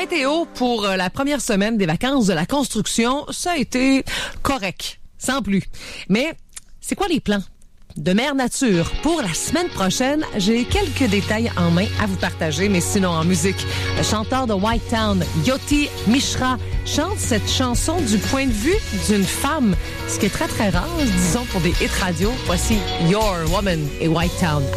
météo pour la première semaine des vacances de la construction, ça a été correct, sans plus. Mais c'est quoi les plans de Mère Nature pour la semaine prochaine? J'ai quelques détails en main à vous partager, mais sinon en musique. Le chanteur de White Town, Yoti Mishra, chante cette chanson du point de vue d'une femme, ce qui est très très rare, disons, pour des hits radio. Voici Your Woman et White Town.